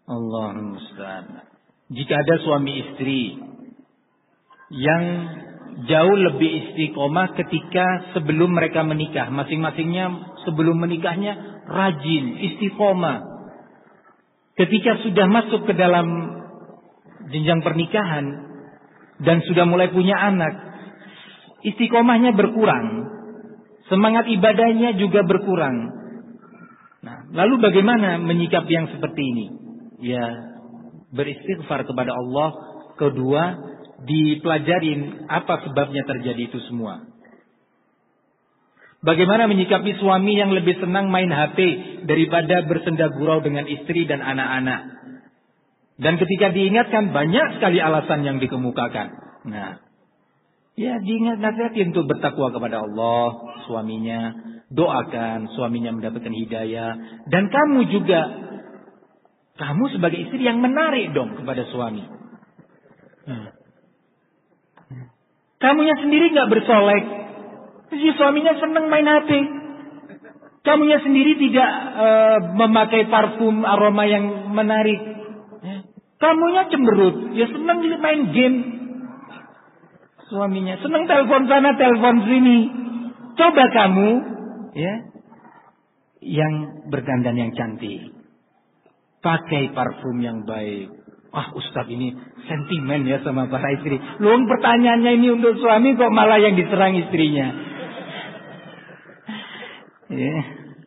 Allahumma musta'an. Jika ada suami istri yang jauh lebih istiqomah ketika sebelum mereka menikah, masing-masingnya sebelum menikahnya rajin, istiqomah. Ketika sudah masuk ke dalam jenjang pernikahan dan sudah mulai punya anak, istiqomahnya berkurang, semangat ibadahnya juga berkurang. Nah, lalu bagaimana menyikapi yang seperti ini? Ya, beristighfar kepada Allah. Kedua, dipelajarin apa sebabnya terjadi itu semua. Bagaimana menyikapi suami yang lebih senang main HP daripada bersenda gurau dengan istri dan anak-anak. Dan ketika diingatkan, banyak sekali alasan yang dikemukakan. Nah, ya diingat, nasihatin untuk bertakwa kepada Allah, suaminya. Doakan suaminya mendapatkan hidayah. Dan kamu juga, kamu sebagai istri yang menarik dong kepada suami. Kamunya sendiri gak bersolek, si suaminya senang main HP. Kamunya sendiri tidak memakai parfum aroma yang menarik. Kamunya cemberut, ya senang main game. Suaminya senang telepon sana, telepon sini. Coba kamu, ya, yang berdandan yang cantik, pakai parfum yang baik. Wah, Ustaz ini sentimen ya sama para istri. Loh, pertanyaannya ini untuk suami kok malah yang diserang istrinya. Ya.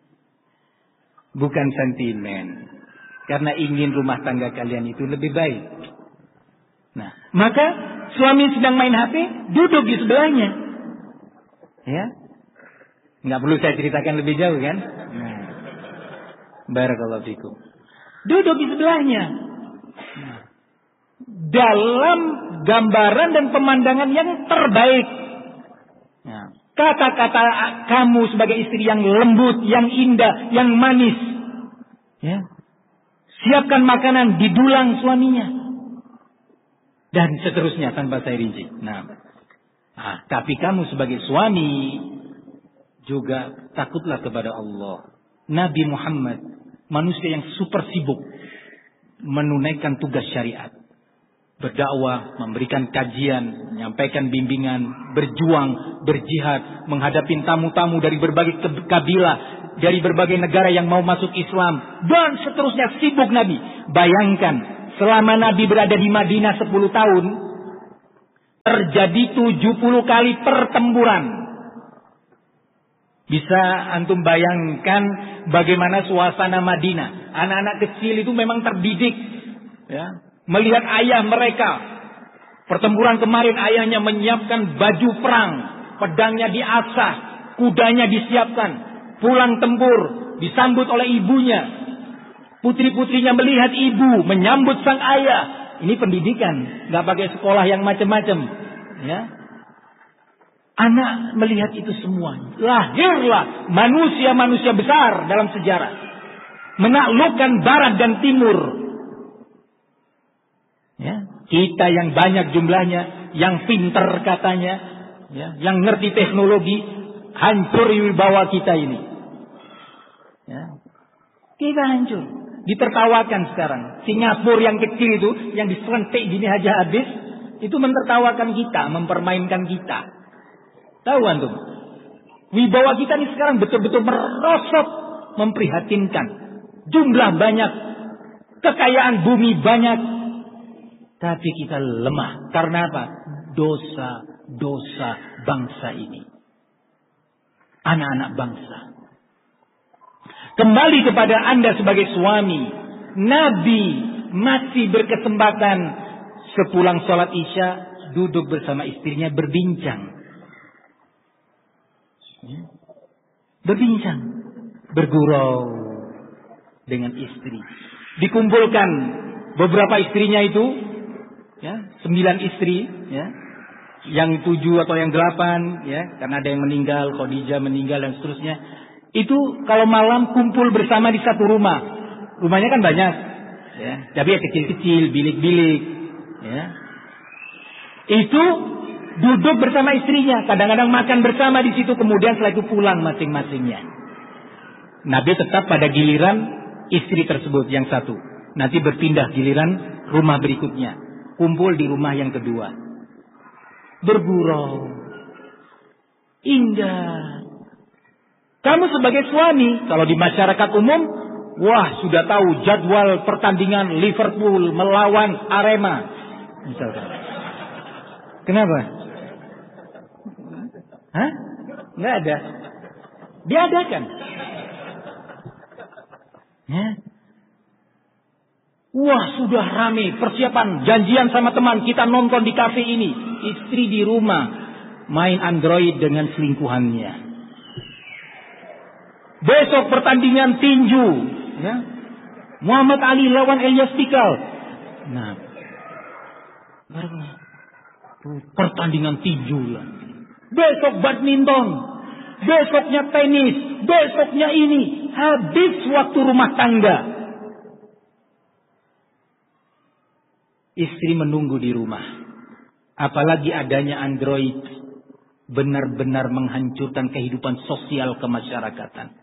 Bukan sentimen. Karena ingin rumah tangga kalian itu lebih baik. Nah, maka suami sedang main HP, duduk di sebelahnya. Ya. Nggak perlu saya ceritakan lebih jauh kan? Nah. Barakallahu fikum. Duduk di sebelahnya. Nah. Dalam gambaran dan pemandangan yang terbaik. Nah. Kata-kata kamu sebagai istri yang lembut, yang indah, yang manis. Ya. Siapkan makanan, didulang suaminya. Dan seterusnya tanpa saya rinci. Nah, tapi kamu sebagai suami juga takutlah kepada Allah. Nabi Muhammad, manusia yang super sibuk menunaikan tugas syariat. Berdakwah, memberikan kajian, menyampaikan bimbingan, berjuang, berjihad, menghadapi tamu-tamu dari berbagai kabilah, dari berbagai negara yang mau masuk Islam, dan seterusnya. Sibuk Nabi. Bayangkan, selama Nabi berada di Madinah 10 tahun, terjadi 70 kali pertempuran. Bisa antum bayangkan bagaimana suasana Madinah. Anak-anak kecil itu memang terdidik, ya, melihat ayah mereka. Pertempuran kemarin ayahnya menyiapkan baju perang, pedangnya diasah, kudanya disiapkan, pulang tempur, disambut oleh ibunya. Putri-putrinya melihat ibu menyambut sang ayah. Ini pendidikan, nggak pakai sekolah yang macam-macam. Ya. Anak melihat itu semua. Lahirlah manusia-manusia besar dalam sejarah, menaklukkan barat dan timur. Ya. Kita yang banyak jumlahnya, yang pinter katanya, ya, yang ngerti teknologi, hancur wibawa kita ini. Ya. Kita hancur. Ditertawakan sekarang. Singapura yang kecil itu, yang diselentik gini aja habis, itu mentertawakan kita, mempermainkan kita. Tahu antum? Wibawa kita ini sekarang betul-betul merosot, memprihatinkan. Jumlah banyak, kekayaan bumi banyak, tapi kita lemah. Karena apa? Dosa-dosa bangsa ini. Anak-anak bangsa. Kembali kepada Anda sebagai suami. Nabi masih berkesempatan sepulang sholat isya duduk bersama istrinya berbincang. Berbincang, bergurau dengan istri. Dikumpulkan beberapa istrinya itu, ya, 9 istri, ya, yang 7 atau yang 8, ya, karena ada yang meninggal, Khadijah meninggal dan seterusnya. Itu kalau malam kumpul bersama di satu rumah. Rumahnya kan banyak, ya, tapi ya kecil-kecil, bilik-bilik, ya. Itu duduk bersama istrinya, kadang-kadang makan bersama di situ, kemudian setelah itu pulang masing-masingnya. Nabi tetap pada giliran istri tersebut yang satu. Nanti berpindah giliran rumah berikutnya. Kumpul di rumah yang kedua. Bergurau. Indah. Kamu sebagai suami, kalau di masyarakat umum, wah sudah tahu jadwal pertandingan Liverpool melawan Arema. Misalkan. Kenapa? Hah? Nggak ada. Diadakan. Ya. Wah sudah rame persiapan janjian sama teman kita nonton di kafe ini. Istri di rumah main Android dengan selingkuhannya. Besok pertandingan tinju, ya. Muhammad Ali lawan Elias Pikal. Nah, pertandingan tinju lah. Besok badminton, besoknya tenis, besoknya ini. Habis waktu rumah tangga. Istri menunggu di rumah. Apalagi adanya Android benar-benar menghancurkan kehidupan sosial kemasyarakatan.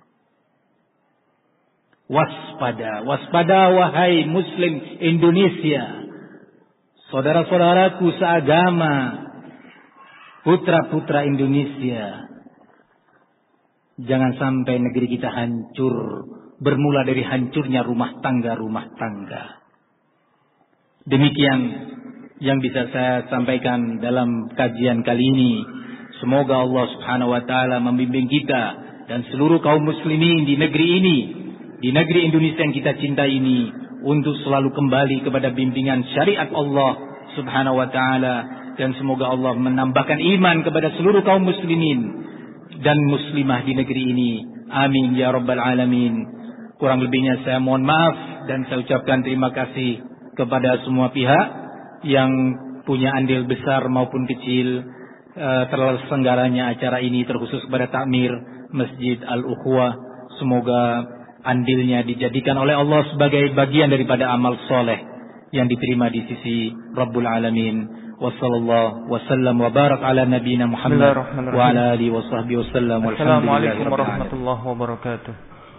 Waspada, waspada wahai Muslim Indonesia. Saudara-saudaraku seagama, putra-putra Indonesia. Jangan sampai negeri kita hancur. Bermula dari hancurnya rumah tangga. Demikian yang bisa saya sampaikan dalam kajian kali ini. Semoga Allah Subhanahu wa taala membimbing kita dan seluruh kaum muslimin di negeri ini, di negeri Indonesia yang kita cintai ini, untuk selalu kembali kepada bimbingan syariat Allah Subhanahu wa taala, dan semoga Allah menambahkan iman kepada seluruh kaum muslimin dan muslimah di negeri ini. Amin ya rabbal alamin. Kurang lebihnya saya mohon maaf dan saya ucapkan terima kasih kepada semua pihak yang punya andil besar maupun kecil terselenggaranya acara ini, terkhusus kepada takmir Masjid Al-Ukhwah. Semoga andilnya dijadikan oleh Allah sebagai bagian daripada amal soleh yang diterima di sisi Rabbul Alamin. Wassallallahu wasallam wa barak ala nabiyina Muhammad wa ala alihi wa sahbihi wasallam. Assalamualaikum warahmatullahi wabarakatuh.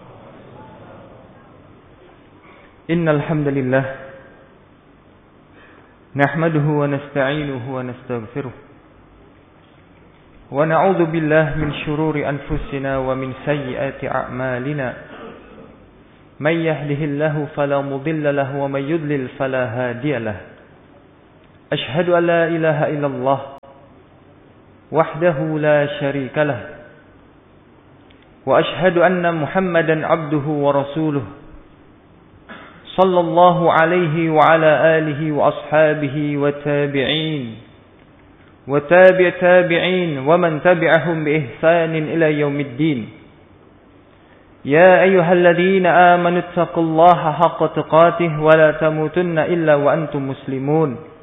Innal hamdalillah nahmaduhu wa nasta'inuhu wa nastaghfiruh wa na'udzu billahi min shururi anfusina wa min sayyiati a'malina. May yahdihillahu fala mudilla lahu wa may yudlil fala hadiya lahu. Ashhadu an la ilaha illallah wahdahu la syarika lahu wa ashhadu anna Muhammadan 'abduhu wa rasuluhu sallallahu alaihi wa ala alihi wa ashabihi wa tabi'in wa tabi'in wa man tabi'ahum bi ihsanin ila yaumiddin. Ya ayyuhalladzina amanu taqullaha haqqa tuqatih wa la tamutunna illa wa antum muslimun.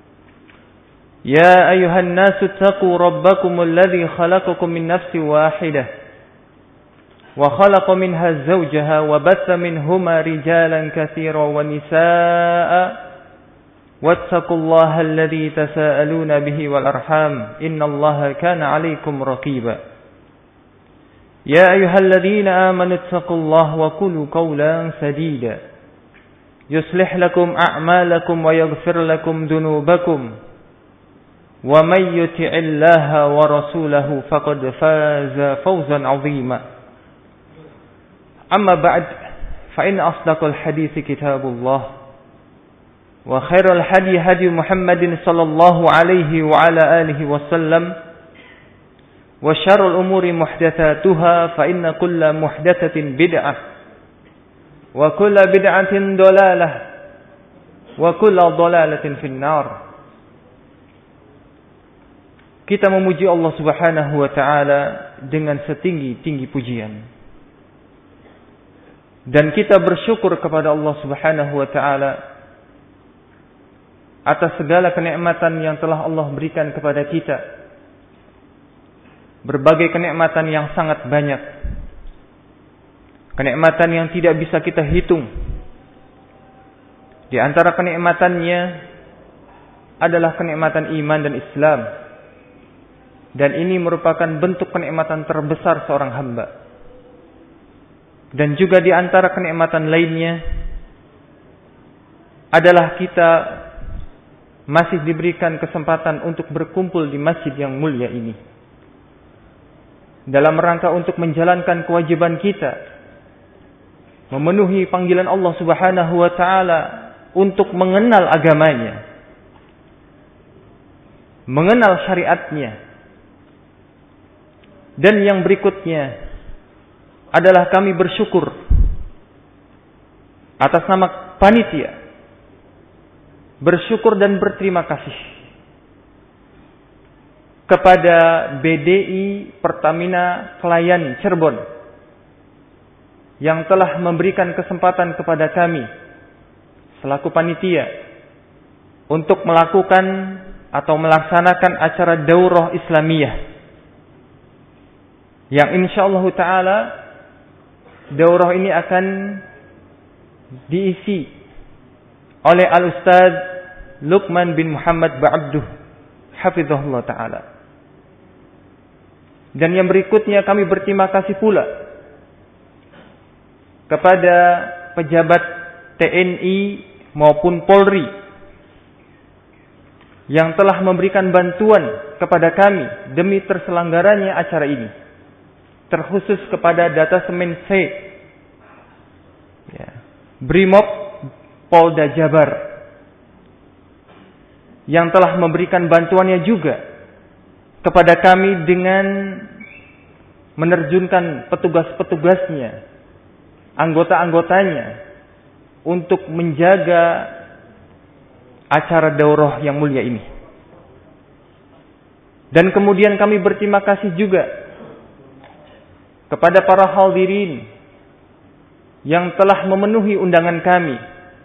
يا أيها الناس اتقوا ربكم الذي خلقكم من نفس واحدة وخلق منها زوجها وبث منهما رجالا كثيرا ونساء واتقوا الله الذي تساءلون به والأرحام إن الله كان عليكم رقيبا. يا أيها الذين آمنوا اتقوا الله وقولوا قولا سديدا يصلح لكم أعمالكم ويغفر لكم ذنوبكم ومن يطع الله ورسوله فقد فاز فوزا عظيما. أما بعد فإن أصدق الحديث كتاب الله وخير الهدي هدي محمد صلى الله عليه وعلى آله وسلم وشر الأمور محدثاتها فإن كل محدثة بدعة وكل بدعة ضلالة وكل ضلالة في النار. Kita memuji Allah Subhanahu wa taala dengan setinggi-tinggi pujian. Dan kita bersyukur kepada Allah Subhanahu wa taala atas segala kenikmatan yang telah Allah berikan kepada kita. Berbagai kenikmatan yang sangat banyak. Kenikmatan yang tidak bisa kita hitung. Di antara kenikmatannya adalah kenikmatan iman dan Islam. Dan ini merupakan bentuk kenikmatan terbesar seorang hamba. Dan juga di antara kenikmatan lainnya adalah kita masih diberikan kesempatan untuk berkumpul di masjid yang mulia ini, dalam rangka untuk menjalankan kewajiban kita, memenuhi panggilan Allah Subhanahu wa taala untuk mengenal agamanya, mengenal syariatnya. Dan yang berikutnya adalah kami bersyukur atas nama panitia, bersyukur dan berterima kasih kepada BDI Pertamina Klayan Cirebon yang telah memberikan kesempatan kepada kami selaku panitia untuk melakukan atau melaksanakan acara daurah Islamiyah yang insyaallah taala daurah ini akan diisi oleh Al-Ustaz Luqman bin Muhammad Ba'abduh hafizahullah taala. Dan yang berikutnya kami berterima kasih pula kepada pejabat TNI maupun Polri yang telah memberikan bantuan kepada kami demi terselenggaranya acara ini, terkhusus kepada Datasemen C, Brimob Polda Jabar, yang telah memberikan bantuannya juga kepada kami dengan menerjunkan petugas-petugasnya, anggota-anggotanya untuk menjaga acara daurah yang mulia ini. Dan kemudian kami berterima kasih juga kepada para hadirin yang telah memenuhi undangan kami,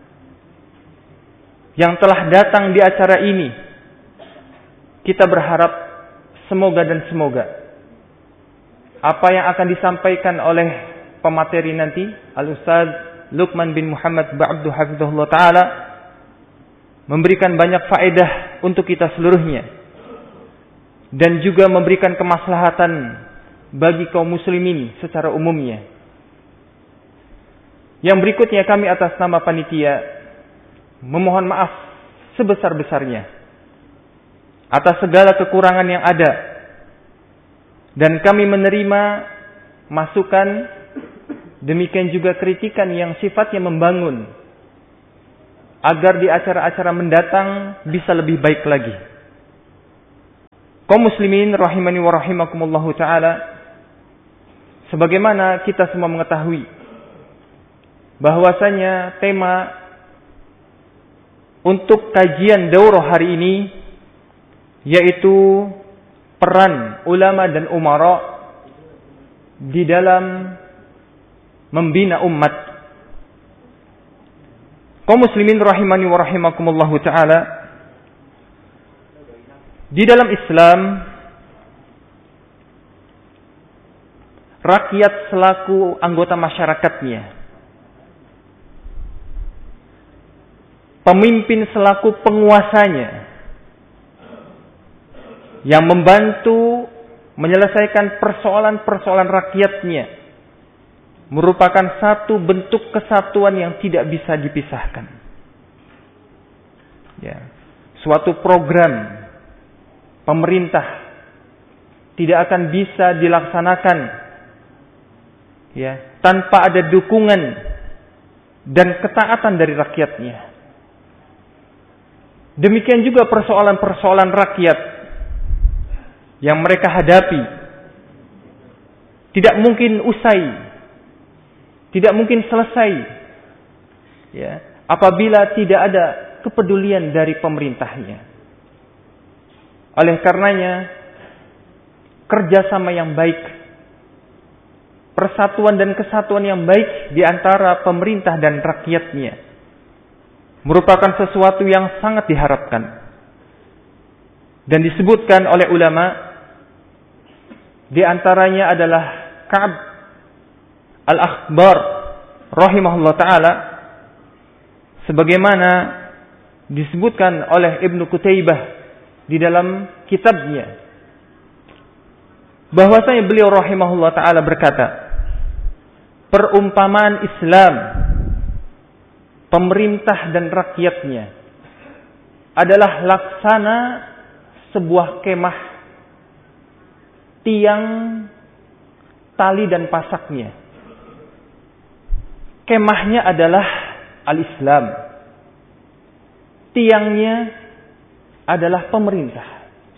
yang telah datang di acara ini. Kita berharap semoga dan semoga apa yang akan disampaikan oleh pemateri nanti, Al-Ustaz Luqman bin Muhammad Ba'abduh hafizahullah ta'ala, memberikan banyak faedah untuk kita seluruhnya, dan juga memberikan kemaslahatan bagi kaum muslimin secara umumnya. Yang berikutnya kami atas nama panitia memohon maaf sebesar-besarnya atas segala kekurangan yang ada, dan kami menerima masukan, demikian juga kritikan yang sifatnya membangun, agar di acara-acara mendatang bisa lebih baik lagi. Kaum muslimin rahimani wa rahimakumullahu ta'ala, sebagaimana kita semua mengetahui bahwasanya tema untuk kajian daurah hari ini yaitu peran ulama dan umara di dalam membina umat. Kaum muslimin rahimani wa rahimakumullahu ta'ala, di dalam Islam rakyat selaku anggota masyarakatnya, pemimpin selaku penguasanya, yang membantu menyelesaikan persoalan-persoalan rakyatnya, merupakan satu bentuk kesatuan yang tidak bisa dipisahkan. Suatu program pemerintah tidak akan bisa dilaksanakan tanpa ada dukungan dan ketaatan dari rakyatnya. Demikian juga persoalan-persoalan rakyat yang mereka hadapi tidak mungkin usai, tidak mungkin selesai apabila tidak ada kepedulian dari pemerintahnya. Oleh karenanya, kerjasama yang baik, persatuan dan kesatuan yang baik di antara pemerintah dan rakyatnya merupakan sesuatu yang sangat diharapkan. Dan disebutkan oleh ulama, di antaranya adalah Ka'ab Al-Akhbar rahimahullah ta'ala, sebagaimana disebutkan oleh Ibnu Qutaybah di dalam kitabnya, bahwasanya beliau rahimahullah ta'ala berkata, perumpamaan Islam, pemerintah dan rakyatnya adalah laksana sebuah kemah, tiang, tali dan pasaknya. Kemahnya adalah al-Islam. Tiangnya adalah pemerintah.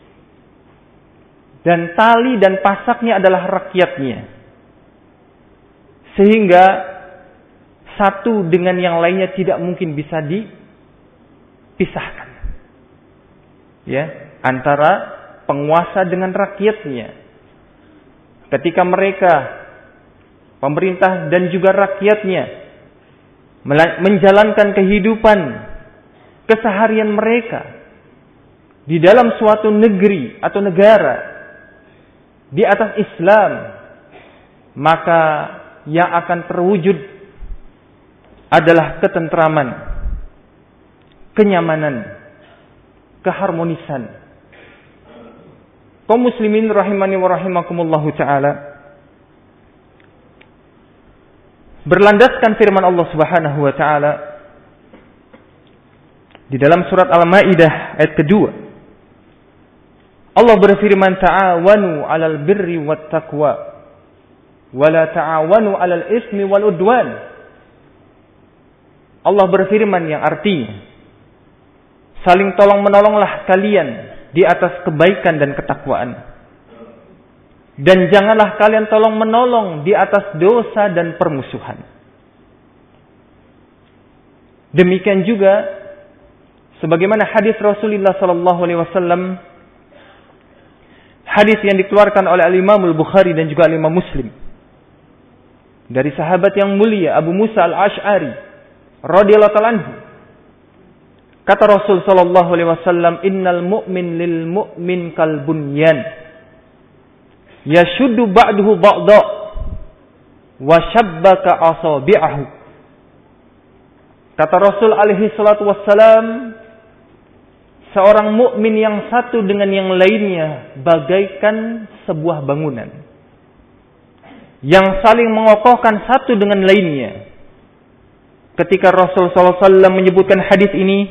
Dan tali dan pasaknya adalah rakyatnya. Sehingga satu dengan yang lainnya tidak mungkin bisa dipisahkan. Ya, antara penguasa dengan rakyatnya. Ketika mereka, pemerintah dan juga rakyatnya, menjalankan kehidupan keseharian mereka di dalam suatu negeri atau negara di atas Islam, maka yang akan terwujud adalah ketentraman, kenyamanan, keharmonisan. Kaum muslimin rahimani wa rahimakumullahu ta'ala, berlandaskan firman Allah Subhanahu wa ta'ala di dalam surat Al-Maidah ayat kedua. Allah berfirman, ta'awanu 'alal birri wat taqwa wa la ta'awanu 'alal ismi wal udwan. Allah berfirman yang artinya, saling tolong-menolonglah kalian di atas kebaikan dan ketakwaan. Dan janganlah kalian tolong-menolong di atas dosa dan permusuhan. Demikian juga sebagaimana hadis Rasulullah sallallahu alaihi wasallam, hadis yang dikeluarkan oleh Al-Imam Al-Bukhari dan juga Al-Imam Muslim, dari sahabat yang mulia Abu Musa Al-Asy'ari radhiyallahu ta'ala anhu. Kata Rasul sallallahu alaihi wasallam, "Innal mu'min lil mu'min kal bunyan, yashuddu ba'dahu ba'da wa shabbaka asabi'ahu." Kata Rasul alaihi salatu wassalam, seorang mukmin yang satu dengan yang lainnya bagaikan sebuah bangunan yang saling mengokohkan satu dengan lainnya. Ketika Rasul sallallahu alaihi wasallam menyebutkan hadis ini,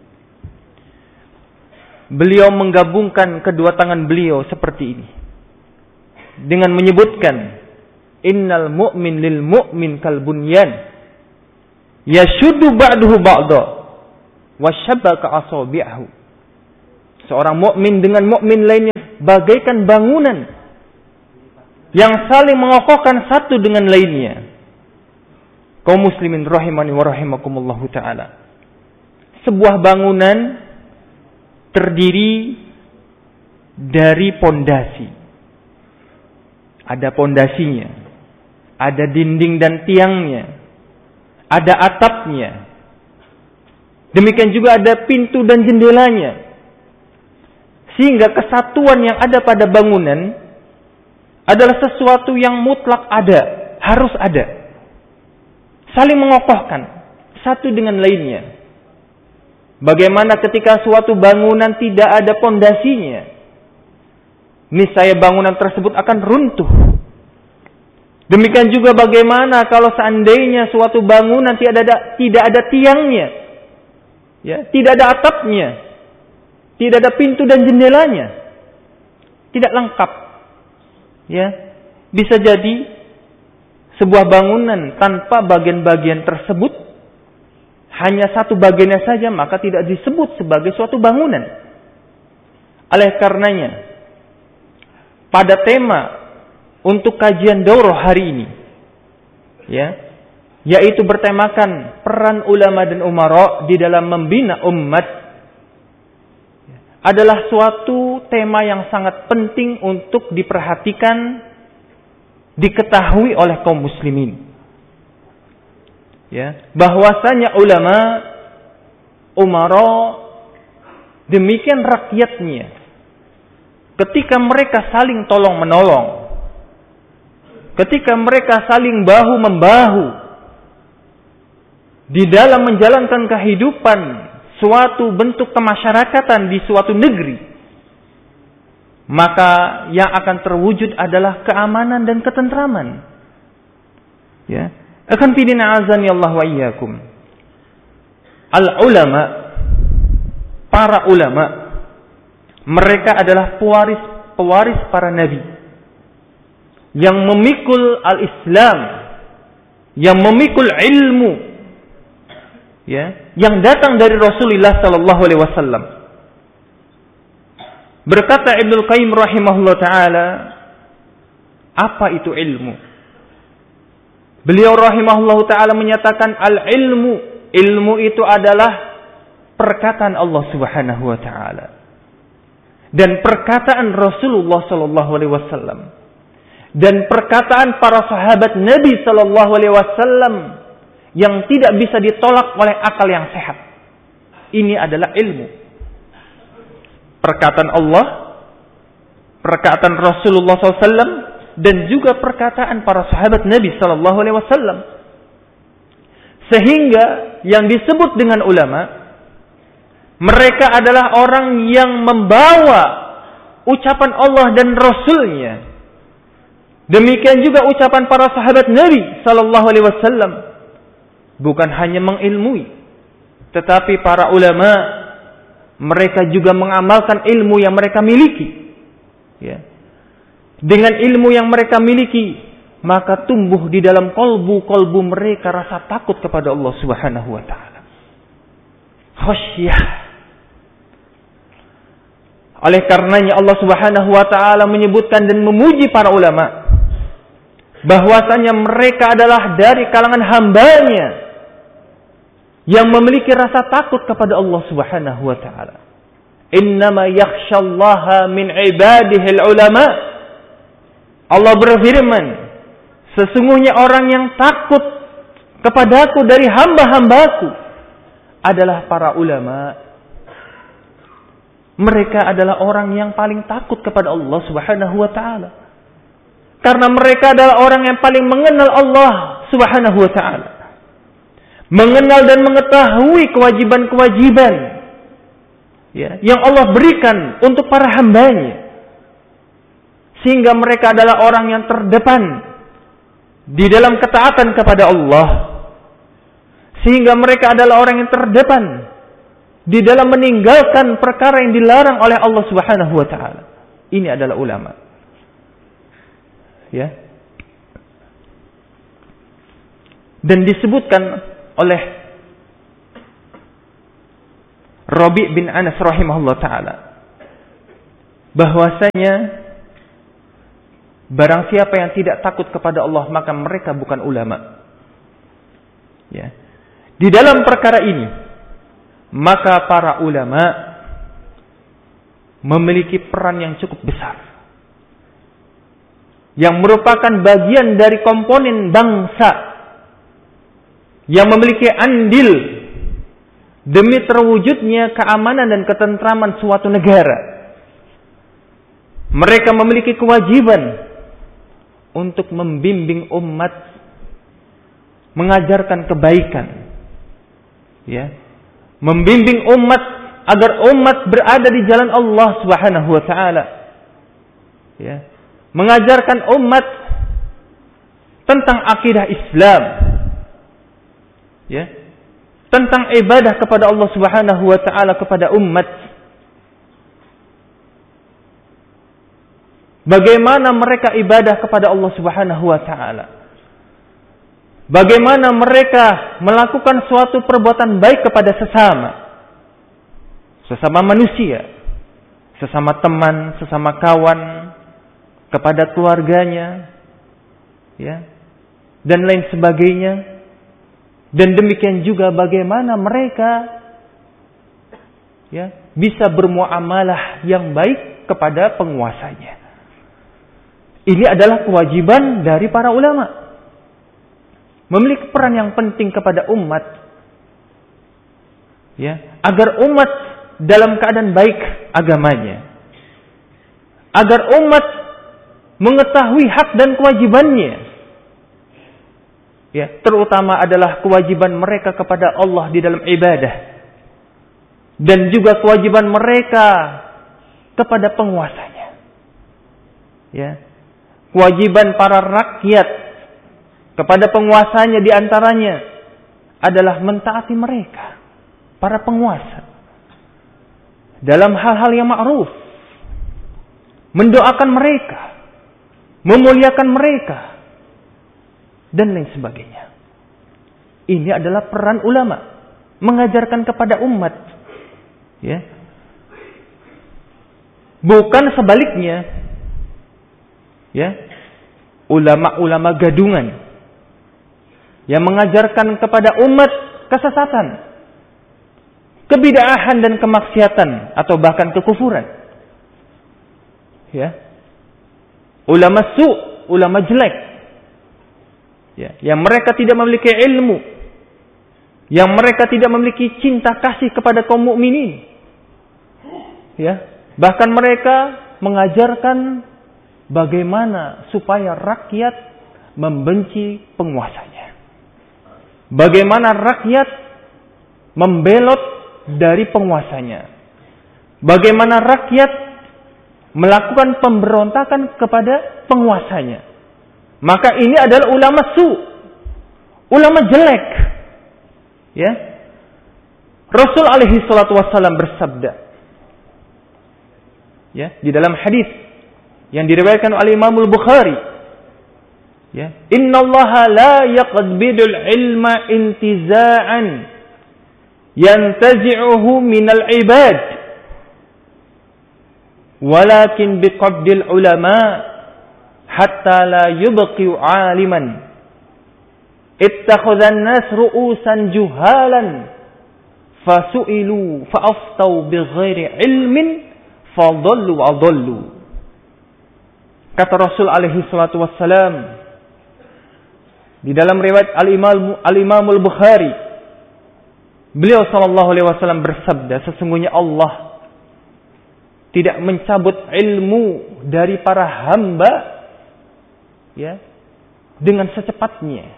beliau menggabungkan kedua tangan beliau seperti ini dengan menyebutkan, innal mu'min lil mu'min kal bunyan yashuddu ba'dahu ba'da wa shabbaka asabi'ahu. Seorang mukmin dengan mukmin lainnya bagaikan bangunan yang saling mengokohkan satu dengan lainnya. Kaum muslimin rahimani wa rahimakumullahu ta'ala, sebuah bangunan terdiri dari pondasi. Ada pondasinya, ada dinding dan tiangnya, ada atapnya. Demikian juga ada pintu dan jendelanya. Sehingga kesatuan yang ada pada bangunan adalah sesuatu yang mutlak ada, harus ada. Saling mengokohkan satu dengan lainnya. Bagaimana ketika suatu bangunan tidak ada pondasinya, niscaya bangunan tersebut akan runtuh. Demikian juga bagaimana kalau seandainya suatu bangunan tidak ada tiangnya, ya, tidak ada atapnya, tidak ada pintu dan jendelanya, tidak lengkap. Ya, bisa jadi sebuah bangunan tanpa bagian-bagian tersebut, hanya satu bagiannya saja, maka tidak disebut sebagai suatu bangunan. Oleh karenanya, pada tema untuk kajian daurah hari ini, ya, yaitu bertemakan peran ulama dan umara di dalam membina umat, adalah suatu tema yang sangat penting untuk diperhatikan, diketahui oleh kaum muslimin. Ya, bahwasanya ulama, umara, demikian rakyatnya, ketika mereka saling tolong menolong, ketika mereka saling bahu membahu di dalam menjalankan kehidupan suatu bentuk kemasyarakatan di suatu negeri, maka yang akan terwujud adalah keamanan dan ketentraman. Ya. Akan fidina azani Allah wa iyyakum. Al-ulama, para ulama, mereka adalah pewaris para nabi yang memikul al-Islam, yang memikul ilmu, ya, yang datang dari Rasulullah sallallahu alaihi wasallam. Berkata Ibnu Qayyim rahimahullah taala, apa itu ilmu? Beliau rahimahullah taala menyatakan ilmu itu adalah perkataan Allah Subhanahu wa taala dan perkataan Rasulullah sallallahu alaihi wasallam dan perkataan para sahabat Nabi sallallahu alaihi wasallam yang tidak bisa ditolak oleh akal yang sehat. Ini adalah ilmu. Perkataan Allah, perkataan Rasulullah SAW, dan juga perkataan para sahabat Nabi sallallahu alaihi wasallam. Sehingga yang disebut dengan ulama, mereka adalah orang yang membawa ucapan Allah dan Rasulnya. Demikian juga ucapan para sahabat Nabi sallallahu alaihi wasallam. Bukan hanya mengilmui, tetapi para ulama mereka juga mengamalkan ilmu yang mereka miliki. Ya. Dengan ilmu yang mereka miliki, maka tumbuh di dalam kolbu mereka rasa takut kepada Allah Subhanahu wa taala. Khasyah. Oleh karenanya Allah Subhanahu wa taala menyebutkan dan memuji para ulama bahwasanya mereka adalah dari kalangan hambanya yang memiliki rasa takut kepada Allah Subhanahu wa taala. Innama yakhsyallaha min ibadihil ulama. Allah berfirman, sesungguhnya orang yang takut kepadaku dari hamba-hambaku adalah para ulama. Mereka adalah orang yang paling takut kepada Allah Subhanahu wa taala. Karena mereka adalah orang yang paling mengenal Allah Subhanahu wa taala. Mengenal dan mengetahui kewajiban-kewajiban, ya, yang Allah berikan untuk para hambanya. Sehingga mereka adalah orang yang terdepan di dalam ketaatan kepada Allah. Sehingga mereka adalah orang yang terdepan di dalam meninggalkan perkara yang dilarang oleh Allah Subhanahu wa taala. Ini adalah ulama. Ya. Dan disebutkan oleh Rabi' bin Anas rahimahullah ta'ala bahwasanya barang siapa yang tidak takut kepada Allah maka mereka bukan ulama. Ya. Di dalam perkara ini maka para ulama memiliki peran yang cukup besar yang merupakan bagian dari komponen bangsa yang memiliki andil demi terwujudnya keamanan dan ketentraman suatu negara. Mereka memiliki kewajiban untuk membimbing umat, mengajarkan kebaikan, ya, membimbing umat agar umat berada di jalan Allah Subhanahu wa taala, ya, mengajarkan umat tentang akidah Islam, ya, tentang ibadah kepada Allah Subhanahu wa taala kepada umat. Bagaimana mereka ibadah kepada Allah Subhanahu wa taala? Bagaimana mereka melakukan suatu perbuatan baik kepada sesama manusia, sesama teman, sesama kawan, kepada keluarganya, ya, dan lain sebagainya. Dan demikian juga bagaimana mereka, ya, bisa bermuamalah yang baik kepada penguasanya. Ini adalah kewajiban dari para ulama. Memiliki peran yang penting kepada umat, ya, agar umat dalam keadaan baik agamanya, agar umat mengetahui hak dan kewajibannya. Ya, terutama adalah kewajiban mereka kepada Allah di dalam ibadah dan juga kewajiban mereka kepada penguasanya. Ya, kewajiban para rakyat kepada penguasanya di antaranya adalah mentaati mereka. para penguasa dalam hal-hal yang ma'ruf, mendoakan mereka, memuliakan mereka, dan lain sebagainya. Ini adalah peran ulama, mengajarkan kepada umat, ya. Bukan sebaliknya, ya. Ulama-ulama gadungan yang mengajarkan kepada umat kesesatan, kebid'ahan dan kemaksiatan atau bahkan kekufuran. Ya. Ulama ulama jelek. Ya, yang mereka tidak memiliki ilmu, yang mereka tidak memiliki cinta kasih kepada kaum mukminin. Ya, bahkan mereka mengajarkan bagaimana supaya rakyat membenci penguasanya. Bagaimana rakyat membelot dari penguasanya. Bagaimana rakyat melakukan pemberontakan kepada penguasanya. Maka ini adalah ulama ulama jelek. Ya. Rasul alaihi salatu wassalam bersabda, ya, di dalam hadis yang diriwayatkan oleh Imam Al-Bukhari, ya, innallaha la yaqbidul ilma intiza'an yantazi'uhu minal ibad walakin biqabdil ulama hatta la yubqi aliman ittakhadhan nas ru'usan juhalan fasu'ilu fa'aftau bighairi ilmin fadallu wa adallu. Kata Rasul alaihi salatu wassalam di dalam riwayat Al-Imam Al-Bukhari, beliau sallallahu alaihi wasallam bersabda, sesungguhnya Allah tidak mencabut ilmu dari para hamba, ya, dengan secepatnya.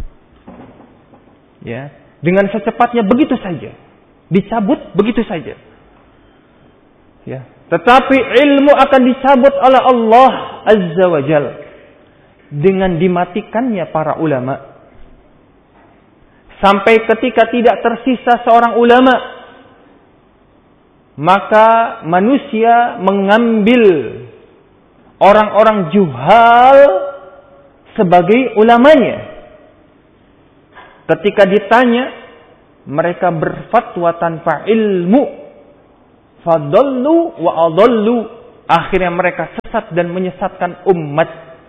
Ya, dengan secepatnya begitu saja. Dicabut begitu saja. Ya, tetapi ilmu akan dicabut oleh Allah Azza wa Jalla dengan dimatikannya para ulama. Sampai ketika tidak tersisa seorang ulama, maka manusia mengambil orang-orang juhal sebagai ulamanya. Ketika ditanya, mereka berfatwa tanpa ilmu. Fadallu wa adallu. Akhirnya mereka sesat dan menyesatkan umat.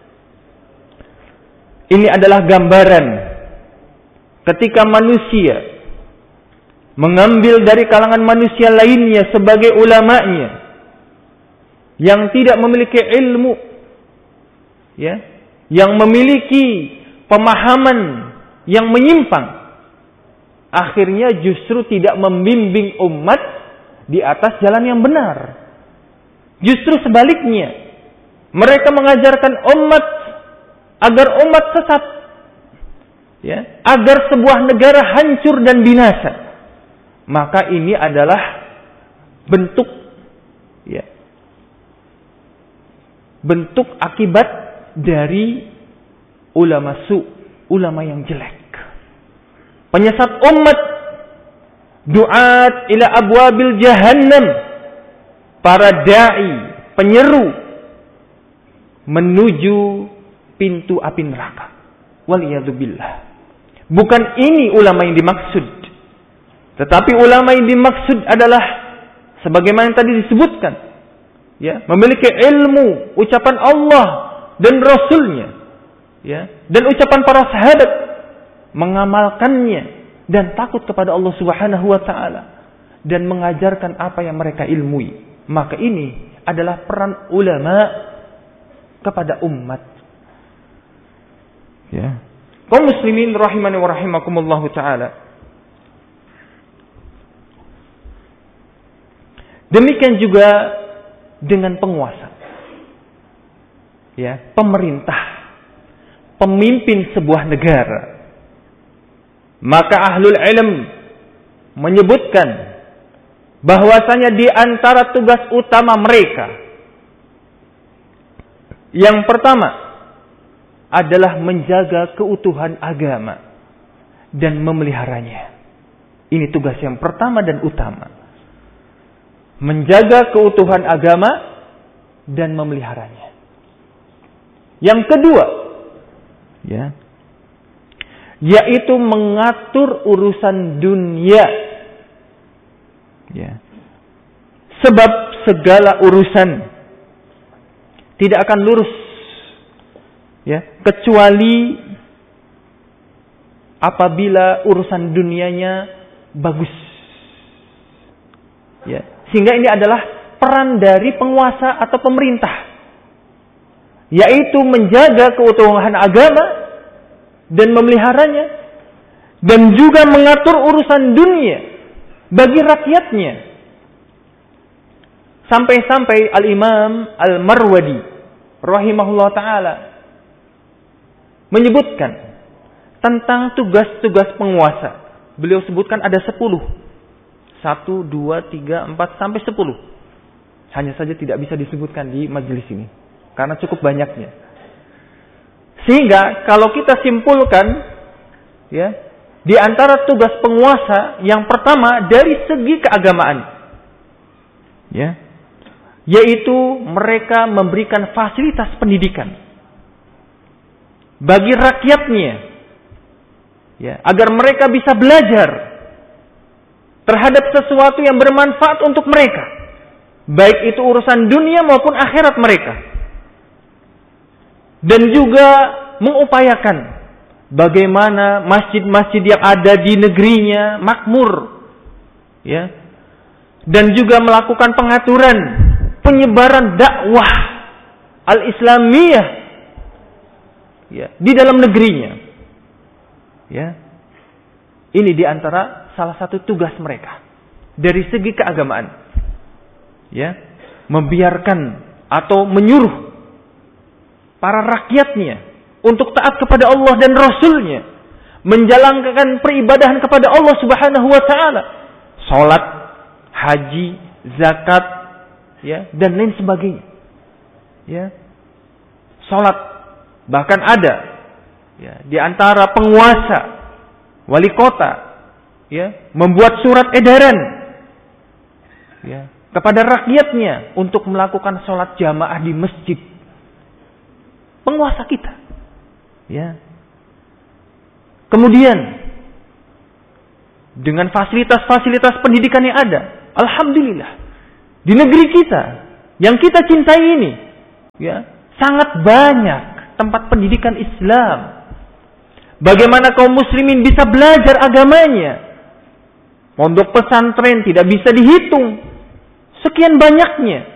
Ini adalah gambaran ketika manusia mengambil dari kalangan manusia lainnya sebagai ulamanya yang tidak memiliki ilmu, ya, yang memiliki pemahaman yang menyimpang, akhirnya justru tidak membimbing umat di atas jalan yang benar. Justru sebaliknya, mereka mengajarkan umat agar umat sesat, ya, agar sebuah negara hancur dan binasa. Maka ini adalah bentuk, ya, bentuk akibat dari ulama ulama yang jelek. Penyesat umat, du'at ila abwabil jahannam, para dai, penyeru menuju pintu api neraka. Waliyadzubillah. Bukan ini ulama yang dimaksud. Tetapi ulama yang dimaksud adalah sebagaimana yang tadi disebutkan, ya, memiliki ilmu, ucapan Allah dan Rasulnya, ya, dan ucapan para sahabat, mengamalkannya dan takut kepada Allah Subhanahu wa taala dan mengajarkan apa yang mereka ilmui. Maka ini adalah peran ulama kepada umat. Ya. Kaum muslimin rahimani wa rahimakumullah taala. Demikian juga dengan penguasa. Ya, pemerintah, pemimpin sebuah negara. Maka ahlul ilm menyebutkan bahwasanya di antara tugas utama mereka yang pertama adalah menjaga keutuhan agama dan memeliharanya. Ini tugas yang pertama dan utama. Menjaga keutuhan agama dan memeliharanya. Yang kedua, yaitu mengatur urusan dunia. Sebab segala urusan tidak akan lurus, kecuali apabila urusan dunianya bagus. Sehingga ini adalah peran dari penguasa atau pemerintah, yaitu menjaga keutuhan agama dan memeliharanya, dan juga mengatur urusan dunia bagi rakyatnya. Sampai-sampai Al-Imam Al-Marwadi rahimahullah ta'ala menyebutkan tentang tugas-tugas penguasa. Beliau sebutkan ada 10. 1, 2, 3, 4 sampai 10. Hanya saja tidak bisa disebutkan di majelis ini karena cukup banyaknya. Sehingga kalau kita simpulkan, di antara tugas penguasa yang pertama dari segi keagamaan, yaitu mereka memberikan fasilitas pendidikan bagi rakyatnya, agar mereka bisa belajar terhadap sesuatu yang bermanfaat untuk mereka, baik itu urusan dunia maupun akhirat mereka. Dan juga mengupayakan bagaimana masjid-masjid yang ada di negerinya makmur, dan juga melakukan pengaturan penyebaran dakwah al-Islamiyah di dalam negerinya. Ini diantara salah satu tugas mereka dari segi keagamaan, membiarkan atau menyuruh para rakyatnya untuk taat kepada Allah dan Rasulnya, menjalankan peribadahan kepada Allah Subhanahu wa ta'ala, salat, haji, zakat, dan lain sebagainya. Salat, bahkan ada di antara penguasa, wali kota, membuat surat edaran kepada rakyatnya untuk melakukan salat jamaah di masjid. Penguasa kita, kemudian dengan fasilitas-fasilitas pendidikan yang ada, alhamdulillah di negeri kita yang kita cintai ini, sangat banyak tempat pendidikan Islam. Bagaimana kaum muslimin bisa belajar agamanya? Pondok pesantren tidak bisa dihitung, sekian banyaknya.